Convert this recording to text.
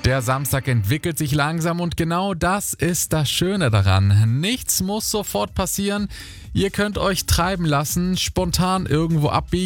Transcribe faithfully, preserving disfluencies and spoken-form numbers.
Der Samstag entwickelt sich langsam und genau das ist das Schöne daran. Nichts muss sofort passieren. Ihr könnt euch treiben lassen, spontan irgendwo abbiegen